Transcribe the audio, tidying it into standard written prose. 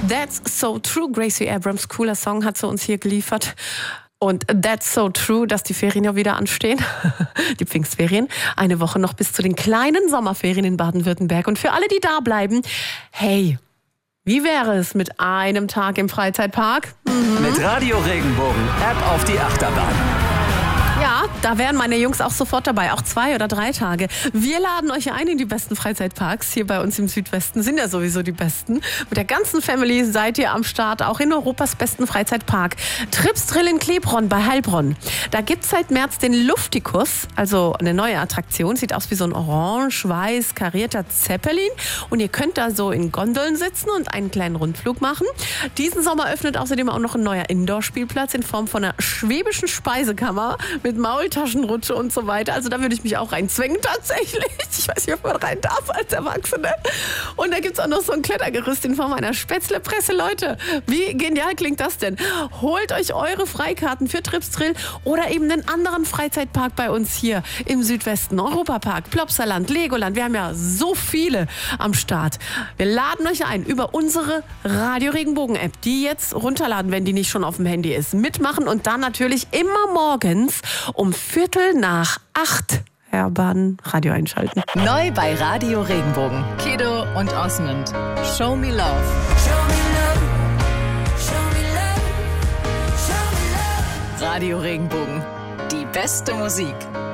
That's So True. Gracie Abrams, cooler Song, hat sie uns hier geliefert. Und that's so true, dass die Ferien ja wieder anstehen. Die Pfingstferien. Eine Woche noch bis zu den kleinen Sommerferien in Baden-Württemberg. Und für alle, die da bleiben, hey, wie wäre es mit einem Tag im Freizeitpark? Mit Radio Regenbogen, App auf die Achterbahn. Ja, da wären meine Jungs auch sofort dabei, auch 2 oder 3 Tage. Wir laden euch ein in die besten Freizeitparks hier bei uns im Südwesten, sind ja sowieso die besten. Mit der ganzen Family seid ihr am Start, auch in Europas besten Freizeitpark. Tripsdrill in Klebronn bei Heilbronn. Da gibt's seit März den Luftikus, also eine neue Attraktion. Sieht aus wie so ein orange-weiß karierter Zeppelin. Und ihr könnt da so in Gondeln sitzen und einen kleinen Rundflug machen. Diesen Sommer öffnet außerdem auch noch ein neuer Indoor-Spielplatz in Form von einer schwäbischen Speisekammer mit Maultaschenrutsche und so weiter. Also da würde ich mich auch reinzwängen tatsächlich. Ich weiß nicht, ob man rein darf als Erwachsene. Und da gibt's auch noch so ein Klettergerüst in Form einer Spätzlepresse. Leute, wie genial klingt das denn? Holt euch eure Freikarten für Tripsdrill oder eben einen anderen Freizeitpark bei uns hier im Südwesten. Europapark, Plopsaland, Legoland. Wir haben ja so viele am Start. Wir laden euch ein über unsere Radio Regenbogen App, die jetzt runterladen, wenn die nicht schon auf dem Handy ist. Mitmachen und dann natürlich immer morgens um 7:45 Herban Radio einschalten. Neu bei Radio Regenbogen. Kiddo und Osmond. Show me love. Show me love. Show me love. Show me love. Radio Regenbogen. Die beste Musik.